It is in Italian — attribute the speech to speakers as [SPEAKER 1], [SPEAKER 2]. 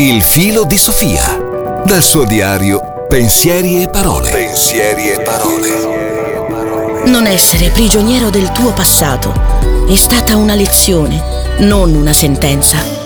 [SPEAKER 1] Il filo di Sofia. Dal suo diario Pensieri e parole. Pensieri e parole.
[SPEAKER 2] Non essere prigioniero del tuo passato è stata una lezione, non una sentenza.